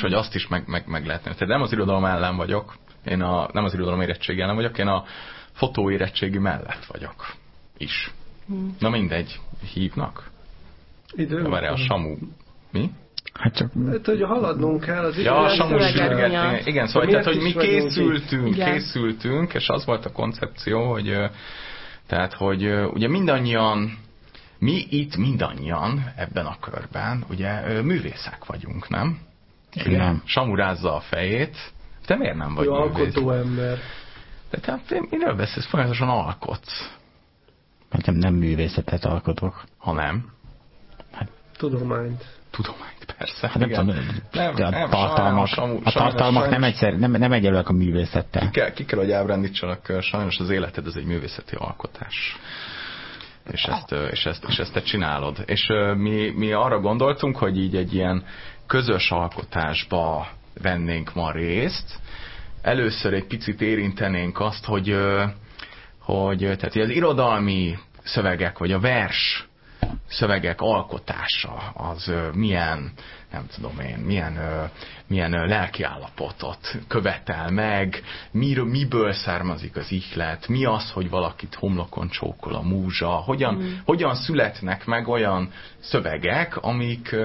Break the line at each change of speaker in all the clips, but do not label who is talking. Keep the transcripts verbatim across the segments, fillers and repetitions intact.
hogy azt is meg, meg, meg lehetne. Tehát nem az irodalom ellen vagyok, én a, nem az irodalom érettségi ellen vagyok, én a fotó érettségi mellett vagyok is. Hmm. Na mindegy, hívnak?
Idő.
Várj, a Samu. Mi?
Hát csak, hát, hogy haladnunk kell az
ja, a Samu sürgetni. Igen, szóval, tehát, hogy mi készültünk, készültünk, és az volt a koncepció, hogy tehát, hogy ugye mindannyian, mi itt mindannyian ebben a körben, ugye művészek vagyunk, nem?
Igen.
Samu rázza a fejét. Te miért nem vagy
Jó,
művész?
alkotó ember.
De tehát miről beszélsz? Folyamatosan alkotsz.
Hát nem, nem művészetet alkotok.
Ha nem?
Hát, tudományt.
Tudományt, persze.
Hát nem
igen.
tudom,
nem,
de a
nem,
tartalmak,
sajnos,
a tartalmak
sajnos,
nem, egyszer, nem, nem egyelőek a művészettel.
Ki kell, ki kell, hogy ábrándítsanak, sajnos az életed ez egy művészeti alkotás. És ezt, és ezt, és ezt te csinálod. És mi, mi arra gondoltunk, hogy így egy ilyen közös alkotásba vennénk ma részt. Először egy picit érintenénk azt, hogy, hogy tehát az irodalmi szövegek, vagy a vers szövegek alkotása, az milyen, nem tudom én, milyen, milyen lelkiállapotot követel meg, miről, miből származik az ihlet, mi az, hogy valakit homlokon csókol a múzsa, hogyan, mm. hogyan születnek meg olyan szövegek, amik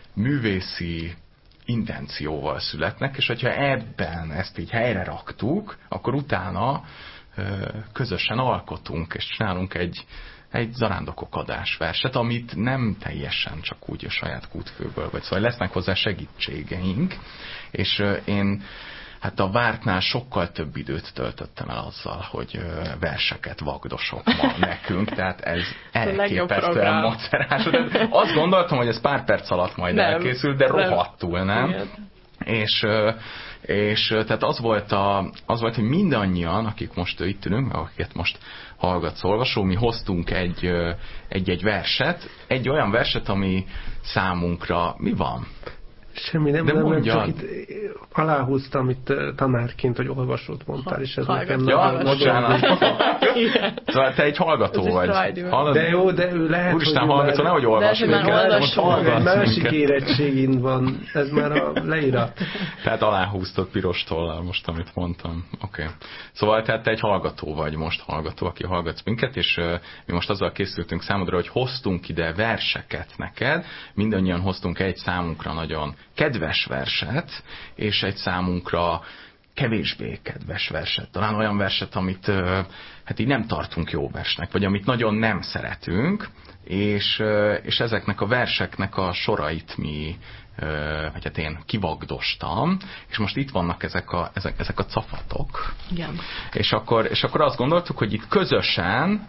művészi intencióval születnek, és hogyha ebben ezt így helyre raktuk, akkor utána közösen alkotunk, és csinálunk egy egy zarándokok adás verset, amit nem teljesen csak úgy a saját kútfőből, vagy szóval lesznek hozzá segítségeink, és én hát a vártnál sokkal több időt töltöttem el azzal, hogy verseket vagdosok ma nekünk, tehát ez elképesztően macerás. Azt gondoltam, hogy ez pár perc alatt majd nem, elkészül, de rohadtul, nem? Igen. És, és tehát az volt, a, az volt, hogy mindannyian, akik most itt ülünk, akiket most hallgatsz, olvasó, mi hoztunk egy, egy-egy verset, egy olyan verset, ami számunkra mi van?
Semmi, nem, nem, nem csak itt aláhúztam itt tanárként, hogy olvasót mondtál, ha, és ez nekem
ja, bocsánat. Szóval te egy hallgató ez vagy.
Hallod? De jó, de ő lehet,
Úristen, hogy hallgató, nehogy olvas minket, most hallgatsz
másik érettségén van, ez már a leírat.
Tehát aláhúztad piros tollal most, amit mondtam. Oké. Okay. Szóval tehát te egy hallgató vagy, most hallgató, aki hallgatsz minket, és uh, mi most azzal készültünk számodra, hogy hoztunk ide verseket neked, mindannyian hoztunk egy számunkra nagyon kedves verset, és egy számunkra kevésbé kedves verset. Talán olyan verset, amit hát így nem tartunk jó versnek, vagy amit nagyon nem szeretünk, és, és ezeknek a verseknek a sorait mi, vagy hát én kivagdostam, és most itt vannak ezek a, ezek, ezek a cafatok.
Igen.
És akkor, és akkor azt gondoltuk, hogy itt közösen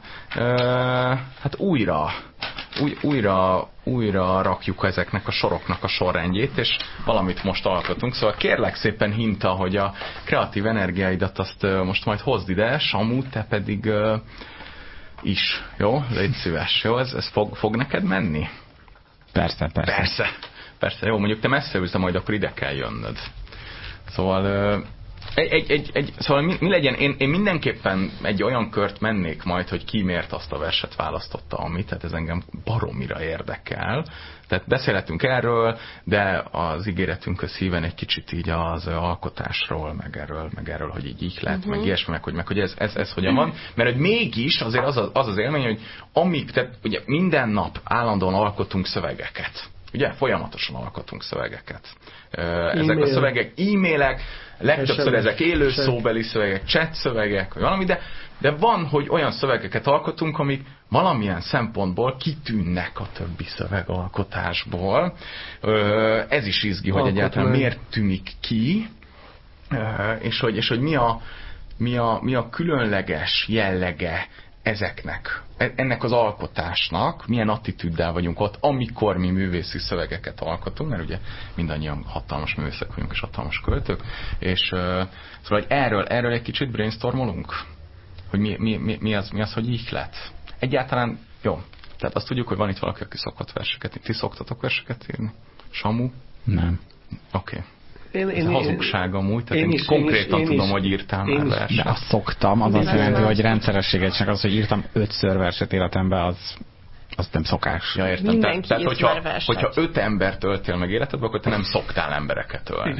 hát újra Új, újra, újra rakjuk ezeknek a soroknak a sorrendjét, és valamit most alkotunk. Szóval kérlek szépen Hinta, hogy a kreatív energiáidat azt most majd hozd ide, Samu, te pedig uh, is. Jó? Légy szíves. Jó? Ez, ez fog, fog neked menni?
Persze, persze.
Persze. Persze. Jó, mondjuk te messze ülsz, de majd akkor ide kell jönnöd. Szóval... Uh, Egy, egy, egy, egy, szóval mi, mi legyen, én, én mindenképpen egy olyan kört mennék majd, hogy ki miért azt a verset választotta, amit, tehát ez engem baromira érdekel. Tehát beszélhetünk erről, de az ígéretünkhöz híven egy kicsit így az alkotásról, meg erről, meg erről hogy így így lett, uh-huh. meg ilyesmi, meg hogy, meg, hogy ez, ez, ez hogyan van. Mert hogy mégis azért az az, az, az élmény, hogy amíg, tehát ugye minden nap állandóan alkotunk szövegeket. Ugye folyamatosan alkotunk szövegeket. Ezek e-mail. A szövegek e-mailek, legtöbbször ezek élő szóbeli szövegek, chat szövegek, vagy valami, de, de van, hogy olyan szövegeket alkotunk, amik valamilyen szempontból kitűnnek a többi szövegalkotásból. Ez is izgi, hogy Alkot egyáltalán meg. Miért tűnik ki, és hogy, és hogy mi, a, mi, a, mi a különleges jellege ezeknek, ennek az alkotásnak, milyen attitűddel vagyunk ott, amikor mi művészi szövegeket alkotunk, mert ugye mindannyian hatalmas művészek vagyunk és hatalmas költők, és uh, szóval hogy erről, erről egy kicsit brainstormolunk, hogy mi, mi, mi, mi, az, mi az, hogy ihlet. Egyáltalán, jó, tehát azt tudjuk, hogy van itt valaki, aki szokott verseket, ti szoktatok verseket írni? Samu?
Nem.
Oké. Okay.
Én, én,
ez hazugság amúgy, tehát én,
én
is,
is,
konkrétan
én is,
tudom,
én
hogy írtál
én
már
is,
verset.
De azt szoktam, az azt jelenti, hogy rendszerességet csak az, hogy írtam ötször verset életemben, az, az nem szokás.
Ja, értem. Tehát, tehát hogyha, hogyha öt embert öltél meg életedben, akkor te nem szoktál embereket ölni.